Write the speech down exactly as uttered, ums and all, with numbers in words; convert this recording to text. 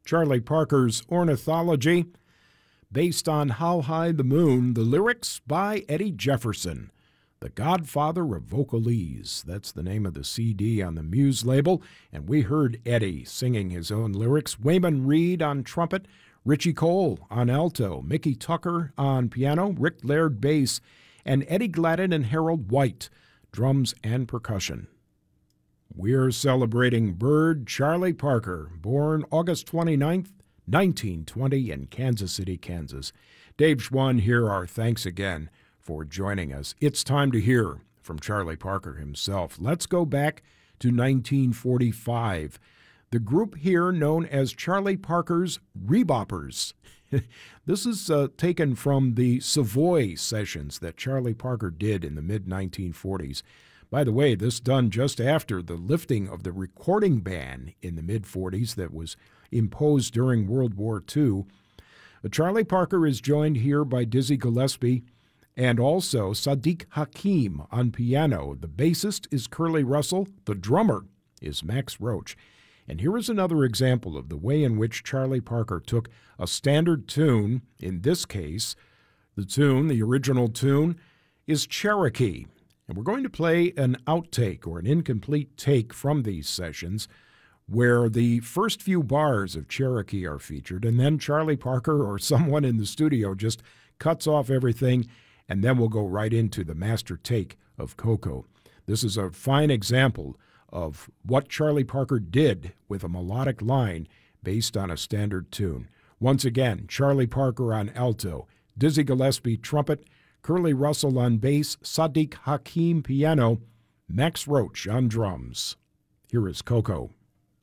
Charlie Parker's Ornithology, based on How High the Moon, the lyrics by Eddie Jefferson, the godfather of vocalese. That's the name of the C D on the Muse label, and we heard Eddie singing his own lyrics. Wayman Reed on trumpet, Richie Cole on alto, Mickey Tucker on piano, Rick Laird bass, and Eddie Gladden and Harold White, drums and percussion. We're celebrating Bird Charlie Parker, born August twenty-ninth, nineteen twenty in Kansas City, Kansas. Dave Schwann here. Our thanks again for joining us. It's time to hear from Charlie Parker himself. Let's go back to nineteen forty-five. The group here known as Charlie Parker's Reboppers. This is uh, taken from the Savoy sessions that Charlie Parker did in the mid nineteen forties. By the way, this done just after the lifting of the recording ban in the mid forties that was imposed during World War Two. But Charlie Parker is joined here by Dizzy Gillespie and also Sadiq Hakim on piano. The bassist is Curly Russell. The drummer is Max Roach. And here is another example of the way in which Charlie Parker took a standard tune. In this case, the tune, the original tune, is Cherokee. And we're going to play an outtake or an incomplete take from these sessions where the first few bars of Cherokee are featured, and then Charlie Parker or someone in the studio just cuts off everything, and then we'll go right into the master take of Coco. This is a fine example of what Charlie Parker did with a melodic line based on a standard tune. Once again, Charlie Parker on alto, Dizzy Gillespie trumpet, Curly Russell on bass, Sadiq Hakim piano, Max Roach on drums. Here is Coco.